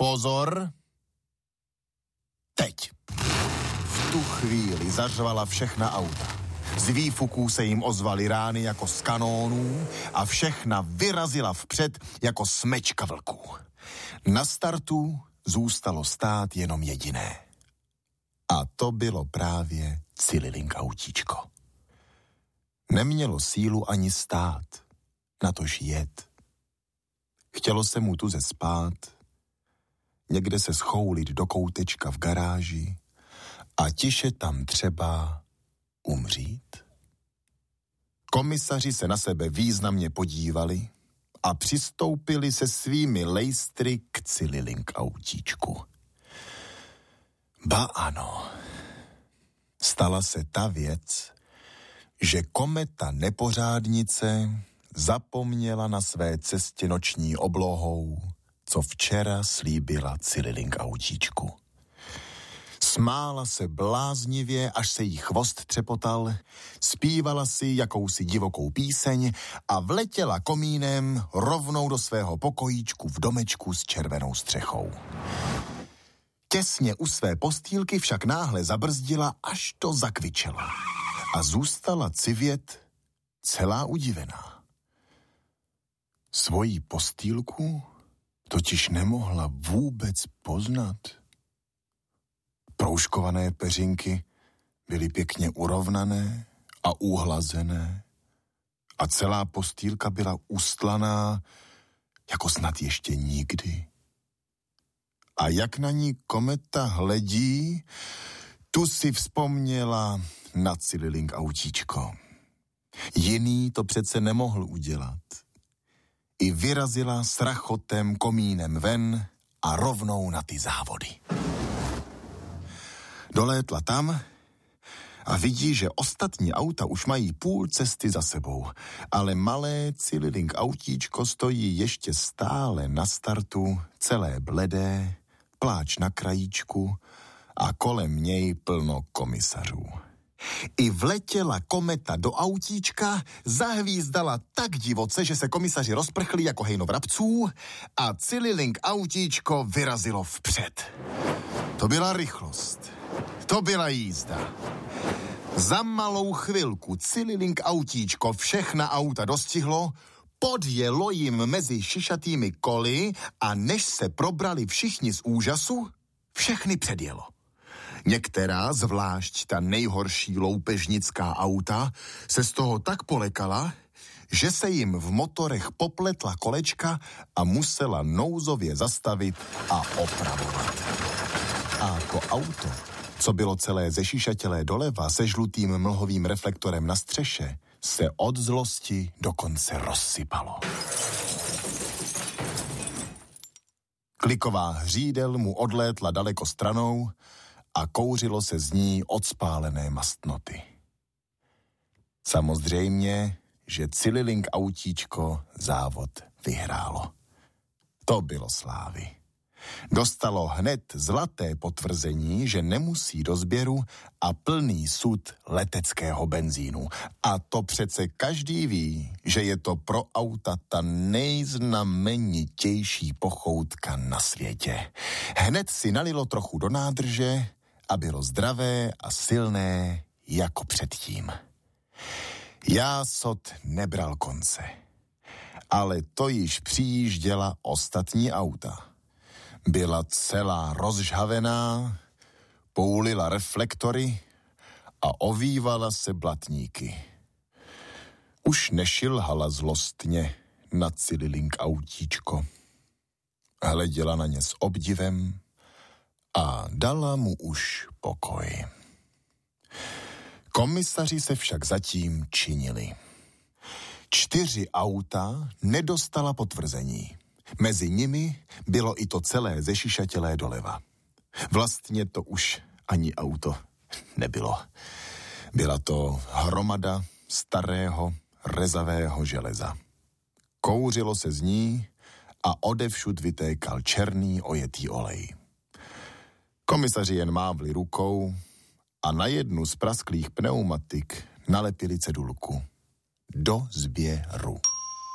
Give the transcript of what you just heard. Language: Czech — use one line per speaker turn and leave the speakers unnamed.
Pozor! Teď. V tu chvíli zařvala všechna auta. Z výfuků se jim ozvaly rány jako z kanónů a všechna vyrazila vpřed jako smečka vlků. Na startu zůstalo stát jenom jediné. A to bylo právě Cililink autíčko. Nemělo sílu ani stát, natož jet. Chtělo se mu tuze spát, někde se schoulit do koutečka v garáži a tiše tam třeba umřít. Komisaři se na sebe významně podívali a přistoupili se svými lejstry k Cililink autíčku. Ba ano, stala se ta věc, že kometa nepořádnice zapomněla na své cestě noční oblohou, co včera slíbila Cililink autíčku. Smála se bláznivě, až se jí chvost třepotal, zpívala si jakousi divokou píseň a vletěla komínem rovnou do svého pokojíčku v domečku s červenou střechou. Těsně u své postýlky však náhle zabrzdila, až to zakvičelo. A zůstala civět celá udivená. Svoji postýlku totiž nemohla vůbec poznat. Proužkované peřinky byly pěkně urovnané a uhlazené a celá postýlka byla ustlaná jako snad ještě nikdy. A jak na ní kometa hledí, tu si vzpomněla na Cililink autíčko. Jiný to přece nemohl udělat. I vyrazila s rachotem komínem ven a rovnou na ty závody. Dolétla tam a vidí, že ostatní auta už mají půl cesty za sebou, ale malé Cililink autíčko stojí ještě stále na startu, celé bledé, pláč na krajíčku a kolem něj plno komisařů. I vletěla kometa do autíčka, zahvízdala tak divoce, že se komisaři rozprchli jako hejno vrabců a Cililink autíčko vyrazilo vpřed. To byla rychlost. To byla jízda. Za malou chvilku Cililink autíčko všechna auta dostihlo, podjelo jim mezi šišatými koly a než se probrali všichni z úžasu, všechny předjelo. Některá, zvlášť ta nejhorší loupežnická auta, se z toho tak polekala, že se jim v motorech popletla kolečka a musela nouzově zastavit a opravovat. A to auto, co bylo celé zešišatělé doleva se žlutým mlhovým reflektorem na střeše, se od zlosti dokonce rozsypalo. Kliková hřídel mu odlétla daleko stranou a kouřilo se z ní odspálené mastnoty. Samozřejmě, že Cililink autíčko závod vyhrálo. To bylo slávy. Dostalo hned zlaté potvrzení, že nemusí do sběru a plný sud leteckého benzínu. A to přece každý ví, že je to pro auta ta nejznamenitější pochoutka na světě. Hned si nalilo trochu do nádrže a bylo zdravé a silné jako předtím. Jásot nebral konce, ale to již přijížděla ostatní auta. Byla celá rozžhavená, poulila reflektory a ovývala se blatníky. Už nešilhala zlostně na Cililink autíčko. Hleděla na ně s obdivem a dala mu už pokoj. Komisaři se však zatím činili. 4 auta nedostala potvrzení. Mezi nimi bylo i to celé zešišatělé doleva. Vlastně to už ani auto nebylo. Byla to hromada starého, rezavého železa. Kouřilo se z ní a odevšud vytékal černý ojetý olej. Komisaři jen mávli rukou a na jednu z prasklých pneumatik nalepili cedulku. Do sběru.